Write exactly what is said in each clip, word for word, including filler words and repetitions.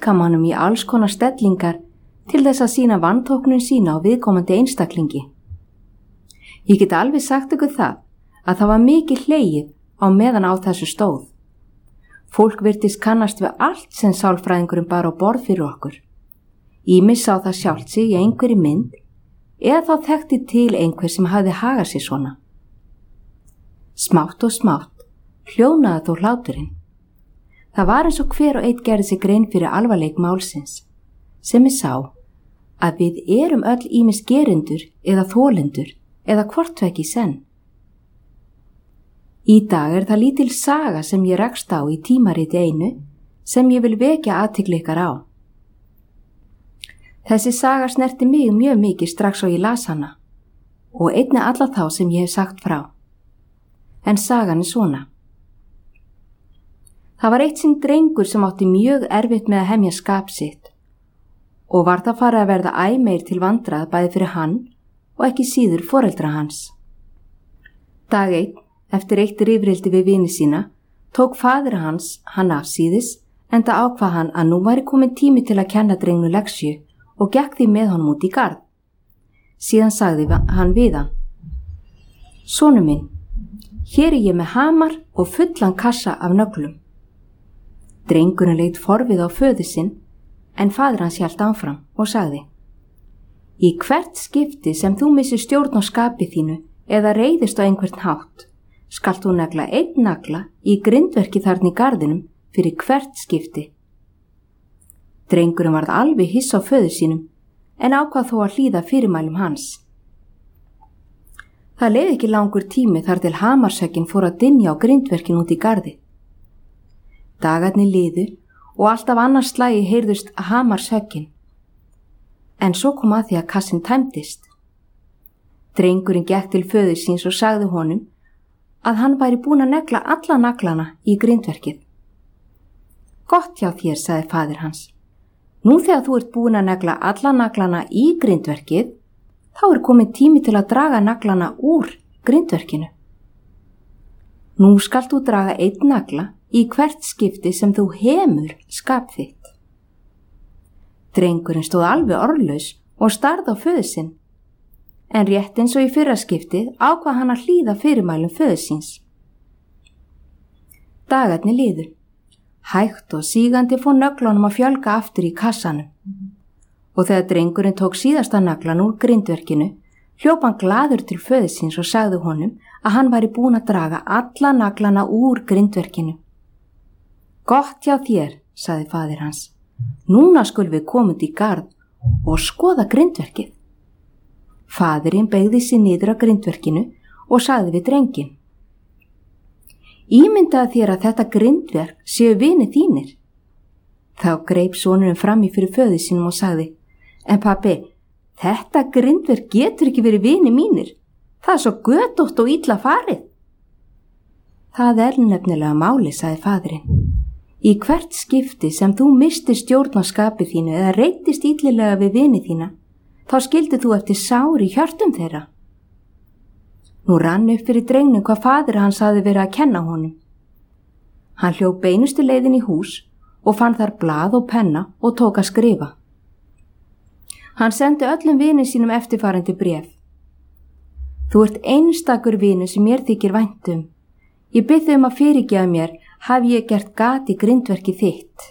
líkamanum í alls konar stellingar til þess að sína vantóknun sína á viðkomandi einstaklingi. Ég get alveg sagt ykkur það að það var mikið hlegið á meðan á þessu stóð. Fólk virtist kannast við allt sem sálfræðingurinn bar á borð fyrir okkur. Ýmis sá það sjálft sig í einhverri mynd eða þá þekkti til einhver sem hafði hagað sér svona. Smátt og smátt hljónaði þó hláturinn. Það var eins og hver og einn gerði sig grein fyrir alvarleik málsins, sem ég sá að við erum öll ýmis gerendur eða þolendur eða hvort ekki senn. Í dag er það lítil saga sem ég rekst á í tímariti einu sem ég vil vekja athygli ykkar á. Þessi saga snerti mig mjög mikið strax og ég las hana og einnig alla þá sem ég hef sagt frá. En sagan er svona. Það var eitt sinn drengur sem átti mjög erfitt með að hemja skap sitt og var það farið að verða æ meir til vandrað bæði fyrir hann og ekki síður foreldra hans. Dag einn, eftir eitt rifrildi við vini sína, tók faðir hans hann afsíðis enda ákvað hann að nú væri komin tími til að kenna drengnu leksju og gekk því með honum út í garð. Síðan sagði hann við hann: Sonur minn, hér er ég með hamar og fullan kassa af nöglum. Drengurinn leit forvið á föður sinn en faðir hans hélt áfram og sagði: Í hvert skipti sem þú missir stjórn á skapi þínu eða reiðist á einhvern hátt, skalt þú negla einn nagla í grindverki þarna í garðinum fyrir hvert skipti. Drengurinn varð alveg hiss á föður sínum en ákvað þó að hlýða fyrirmælum hans. Það leið ekki langur tími þar til hamarsökin fór að dynja á grindverkin út í garði. Dagarnir liðu og alltaf annars slagi heyrðust hamarsökin. En svo kom að því að kassin tæmdist. Drengurinn gekk til föður síns og sagði honum að hann væri búinn að negla alla naglana í grindverkið. Gott hjá þér, sagði faðir hans. Nú þegar þú ert búinn að negla alla naglana í grindverkið, þá er komin tími til að draga naglana úr grindverkinu. Nú skalt þú draga einn nagla í hvert skipti sem þú hemur skap þitt. Drengurinn stóð alveg orðlaus og starði á föður sinn, en rétt eins og í fyrra skiptið ákvað hann að hlýða fyrirmælum föður síns. Dagarnir liðu. Hægt og sígandi fór nöglunum að fjölga aftur í kassanum. Og þegar drengurinn tók síðasta naglan úr grindverkinu, hljóp hann glaður til föður síns og sagði honum að hann væri búinn að draga alla naglana úr grindverkinu. Gott hjá þér, sagði faðir hans. Núna skulum við komum í garð og skoða grindverkið. Faðirinn beygði sig niður á grindverkinu og sagði við drenginn: Ímyndaðu þér að þetta grindverk séu vinir þínir. Þá greip sonurinn fram í fyrir föður sínum og sagði: En pabbi, þetta grindverk getur ekki verið vinir mínir. Það er svo götótt og illa farið. Það er nefnilega máli, sagði faðirinn. Í hvert skipti sem þú mistir stjórn á skapi þínu eða reittist illilega við vini þína, þá skildir þú eftir sár í hjörtum þeirra. Nú rann upp fyrir drengnum hvað faðir hans hafði verið að kenna honum. Hann hljóp beinustu leiðin í hús og fann þar blað og penna og tók að skrifa. Hann sendi öllum vinum sínum eftirfarandi bréf: Þú ert einstakur vinur sem mér þykir vænt um. Ég bið þig um að fyrirgefa mér hafi ég gert gat í grindverki þitt.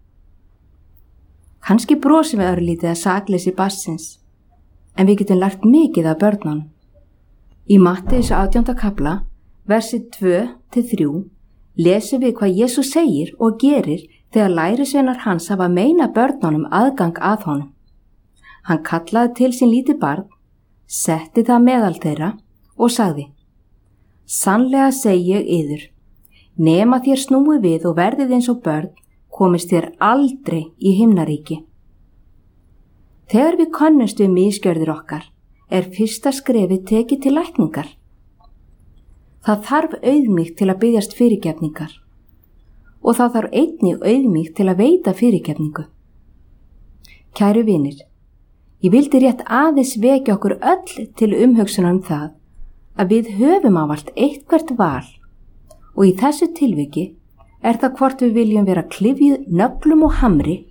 Kannski brosum við örlítið að sakleysi barnsins, en við getum lært mikið af börnunum. Í Matteus átjánda kafla, versi tvö til þrjú, lesum við hvað Jesús segir og gerir þegar lærisveinar hans hafa meina börnunum aðgang að honum. Hann kallaði til sín lítið barn, setti það meðal þeirra og sagði: Sannlega segi ég yður, nema þér snúi við og verðið eins og börn, komist þér aldrei í himnaríki. Þegar við könnumst við misgjörðir okkar, er fyrsta skrefið tekið til lækningar. Það þarf auðmýkt til að biðjast fyrirgefningar og það þarf einnig auðmýkt til að veita fyrirgefningu. Kæru vinir, ég vildi rétt aðeins vekja okkur öll til umhugsunar um það að við höfum ávallt eitthvert val og í þessu tilviki er það hvort við viljum vera klyfjuð nöglum og hamri